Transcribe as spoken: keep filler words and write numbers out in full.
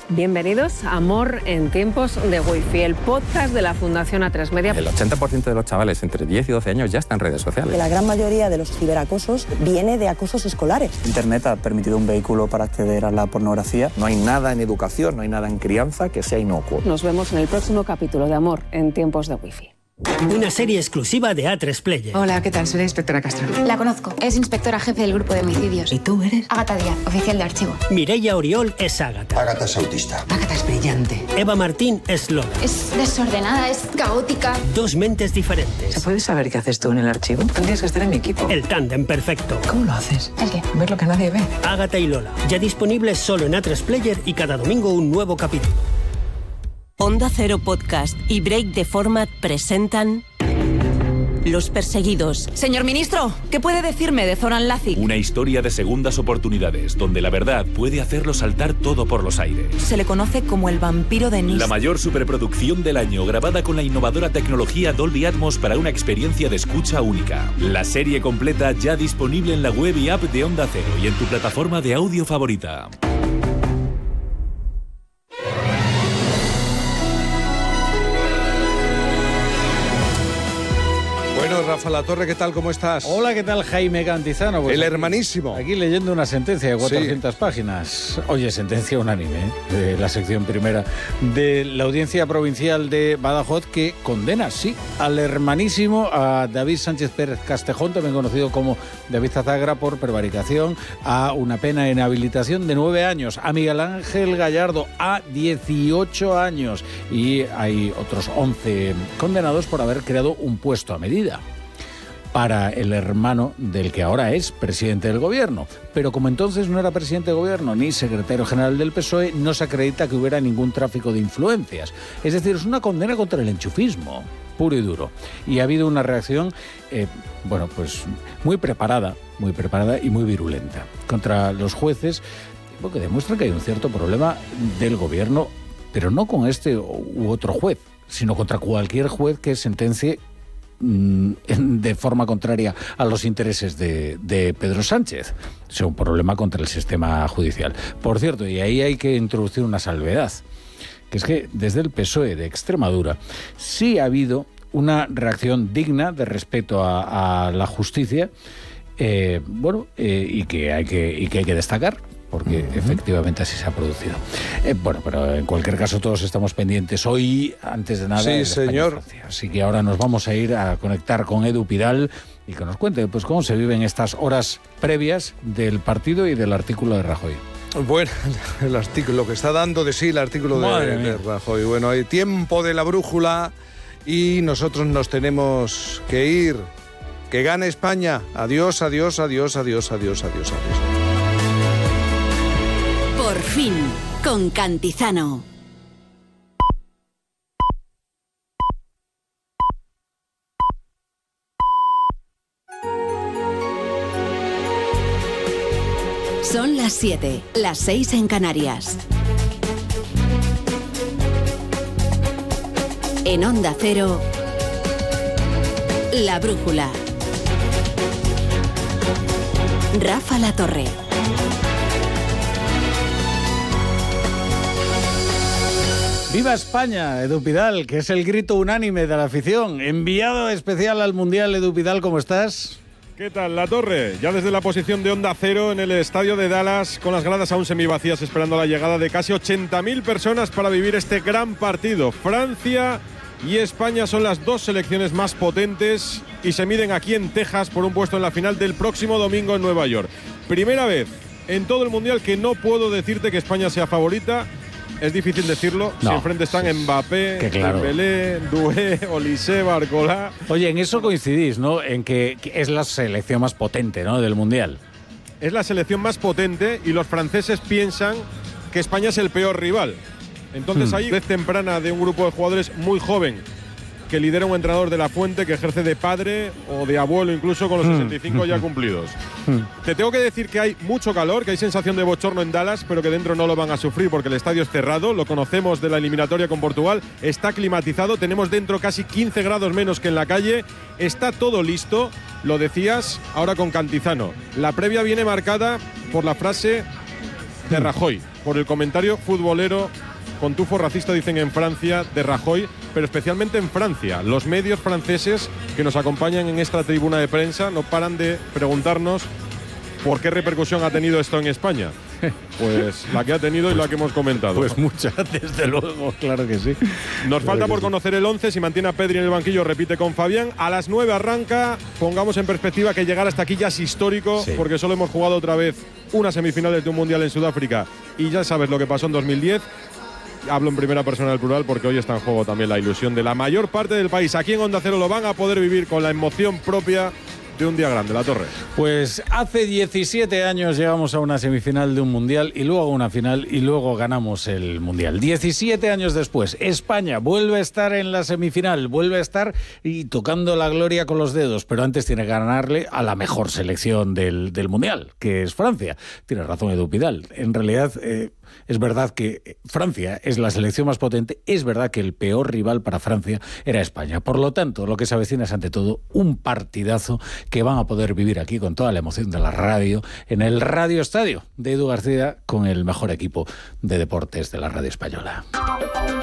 Bienvenidos a Amor en tiempos de Wi-Fi, el podcast de la Fundación A tres Media. El ochenta por ciento de los chavales entre diez y doce años ya están en redes sociales. La gran mayoría de los ciberacosos viene de acosos escolares. Internet ha permitido un vehículo para acceder a la pornografía. No hay nada en educación, no hay nada en crianza que sea inocuo. Nos vemos en el próximo capítulo de Amor en tiempos de Wi-Fi. Una serie exclusiva de A tres Player. Hola, ¿qué tal? Soy la inspectora Castro. La conozco. Es inspectora jefe del grupo de homicidios. ¿Y tú eres? Ágata Díaz, oficial de archivo. Mireia Oriol es Ágata. Ágata es autista. Ágata es brillante. Eva Martín es Lola. Es desordenada, es caótica. Dos mentes diferentes. ¿Se puede saber qué haces tú en el archivo? Tendrías que estar en mi equipo. El tándem perfecto. ¿Cómo lo haces? ¿El qué? Ver lo que nadie ve. Ágata y Lola. Ya disponibles solo en A tres Player y cada domingo un nuevo capítulo. Onda Cero Podcast y Break the Format presentan Los Perseguidos. Señor ministro, ¿qué puede decirme de Zoran Lazic? Una historia de segundas oportunidades, donde la verdad puede hacerlo saltar todo por los aires. Se le conoce como el vampiro de Nice. La mayor superproducción del año, grabada con la innovadora tecnología Dolby Atmos para una experiencia de escucha única. La serie completa ya disponible en la web y app de Onda Cero y en tu plataforma de audio favorita. Bueno, Rafa Latorre, ¿qué tal? ¿Cómo estás? Hola, ¿qué tal, Jaime Cantizano? Pues el aquí, hermanísimo. Aquí leyendo una sentencia de cuatrocientas sí. páginas. Oye, sentencia unánime, ¿eh? De la sección primera de la Audiencia Provincial de Badajoz, que condena, sí, al hermanísimo, a David Sánchez Pérez Castejón, también conocido como David Zazagra, por prevaricación, a una pena de inhabilitación de nueve años, a Miguel Ángel Gallardo a dieciocho años, y hay otros once condenados por haber creado un puesto a medida para el hermano del que ahora es presidente del gobierno. Pero como entonces no era presidente de gobierno ni secretario general del P S O E, no se acredita que hubiera ningún tráfico de influencias. Es decir, es una condena contra el enchufismo, puro y duro. Y ha habido una reacción, eh, bueno, pues muy preparada, muy preparada y muy virulenta contra los jueces, porque demuestra que hay un cierto problema del gobierno, pero no con este u otro juez, sino contra cualquier juez que sentencie de forma contraria a los intereses de, de Pedro Sánchez. Es un problema contra el sistema judicial. Por cierto, y ahí hay que introducir una salvedad, que es que desde el P S O E de Extremadura sí ha habido una reacción digna de respeto a, a la justicia, eh, bueno, eh, y que hay que y que hay que destacar, porque uh-huh. efectivamente así se ha producido. Eh, bueno, pero en cualquier caso todos estamos pendientes hoy, antes de nada, sí, de señor. Así que ahora nos vamos a ir a conectar con Edu Pidal y que nos cuente pues cómo se viven estas horas previas del partido y del artículo de Rajoy. Bueno, el artículo, lo que está dando de sí el artículo de, de Rajoy. Bueno, hay tiempo de la brújula y nosotros nos tenemos que ir. Que gane España. Adiós, adiós, adiós, adiós, adiós, adiós, adiós. Por fin, con Cantizano. Son las siete, las seis en Canarias. En Onda Cero, La Brújula. Rafa Latorre. ¡Viva España, Edu Pidal!, que es el grito unánime de la afición. Enviado especial al Mundial, Edu Pidal, ¿cómo estás? ¿Qué tal, Latorre? Ya desde la posición de Onda Cero en el estadio de Dallas, con las gradas aún semivacías, esperando la llegada de casi ochenta mil personas para vivir este gran partido. Francia y España son las dos selecciones más potentes y se miden aquí en Texas por un puesto en la final del próximo domingo en Nueva York. Primera vez en todo el Mundial que no puedo decirte que España sea favorita. Es difícil decirlo, no, si enfrente están sí, Mbappé, claro. Dembélé, Doué, Olise, Barcola. Oye, en eso coincidís, ¿no? En que es la selección más potente, ¿no?, del Mundial. Es la selección más potente y los franceses piensan que España es el peor rival. Entonces hmm. hay vez temprana de un grupo de jugadores muy joven que lidera un entrenador de la Fuente que ejerce de padre o de abuelo incluso con los sesenta y cinco ya cumplidos. Te tengo que decir que hay mucho calor, que hay sensación de bochorno en Dallas, pero que dentro no lo van a sufrir porque el estadio es cerrado, lo conocemos de la eliminatoria con Portugal, está climatizado, tenemos dentro casi quince grados menos que en la calle, está todo listo, lo decías ahora con Cantizano. La previa viene marcada por la frase de Rajoy, por el comentario futbolero con tufo racista, dicen en Francia, de Rajoy, pero especialmente en Francia. Los medios franceses que nos acompañan en esta tribuna de prensa no paran de preguntarnos por qué repercusión ha tenido esto en España. Pues la que ha tenido y la que hemos comentado. Pues mucha, desde luego, claro que sí. Nos claro falta por sí. conocer el once, si mantiene a Pedri en el banquillo, repite con Fabián. A las nueve arranca, pongamos en perspectiva que llegar hasta aquí ya es histórico, sí. porque solo hemos jugado otra vez una semifinal de un mundial en Sudáfrica y ya sabes lo que pasó en dos mil diez. Hablo en primera persona del plural porque hoy está en juego también la ilusión de la mayor parte del país. Aquí en Onda Cero lo van a poder vivir con la emoción propia de un día grande, La Torre. Pues hace diecisiete años llegamos a una semifinal de un mundial y luego a una final y luego ganamos el mundial. diecisiete años después, España vuelve a estar en la semifinal, vuelve a estar y tocando la gloria con los dedos, pero antes tiene que ganarle a la mejor selección del, del mundial, que es Francia. Tiene razón Edu Pidal. En realidad, eh, es verdad que Francia es la selección más potente, es verdad que el peor rival para Francia era España. Por lo tanto, lo que se avecina es ante todo un partidazo que van a poder vivir aquí con toda la emoción de la radio, en el Radio Estadio de Edu García, con el mejor equipo de deportes de la radio española.